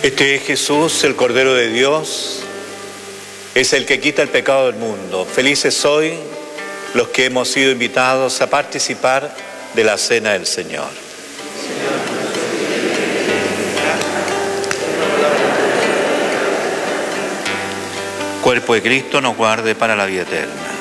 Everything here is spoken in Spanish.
Este es Jesús, el Cordero de Dios, es el que quita el pecado del mundo. Felices hoy los que hemos sido invitados a participar de la Cena del Señor. Cuerpo de Cristo nos guarde para la vida eterna.